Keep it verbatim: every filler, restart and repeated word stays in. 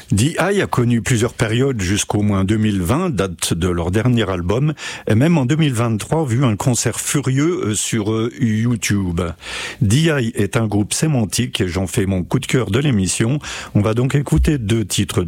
The Eye a connu plusieurs périodes jusqu'au moins deux mille vingt, date de leur dernier album, et même en deux mille vingt-trois, vu un concert furieux sur YouTube. The Eye est un groupe sémantique et j'en fais mon coup de cœur de l'émission. On va donc écouter deux titres